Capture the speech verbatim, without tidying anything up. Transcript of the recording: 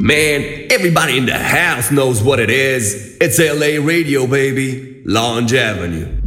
Man, everybody in the house knows what it is. It's L A Radio, baby. Lounge Avenue.